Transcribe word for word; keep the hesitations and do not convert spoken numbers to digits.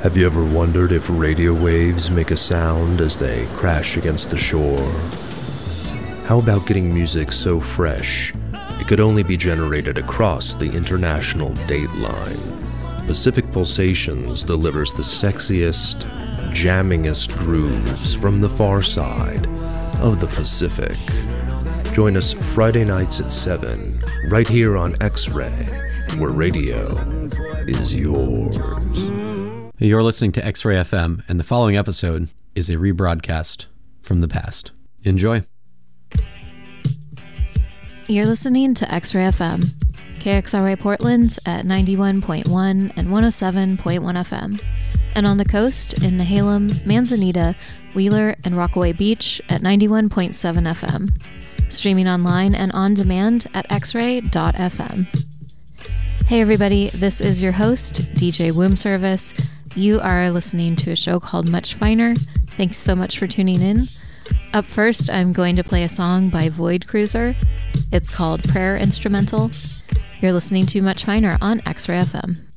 Have you ever wondered if radio waves make a sound as they crash against the shore? How about getting music so fresh it could only be generated across the international date line? Pacific Pulsations delivers the sexiest, jammingest grooves from the far side of the Pacific. Join us Friday nights at seven, right here on X-Ray, where radio is yours. You're listening to X-Ray F M, and the following episode is a rebroadcast from the past. Enjoy. You're listening to X-Ray F M, K X R A Portland at ninety-one point one and one oh seven point one F M, and on the coast in Nehalem, Manzanita, Wheeler, and Rockaway Beach at ninety-one point seven F M. Streaming online and on demand at x ray dot f m. Hey everybody, this is your host, D J Womb Service. You are listening to a show called Much Finer. Thanks so much for tuning in. Up first, I'm going to play a song by Void Cruiser. It's called Prayer Instrumental. You're listening to Much Finer on X-Ray F M.